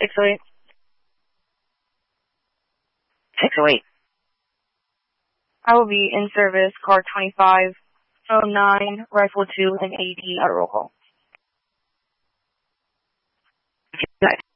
608. 608. I will be in service, car 2509, Rifle 2 and AD at roll call. Good.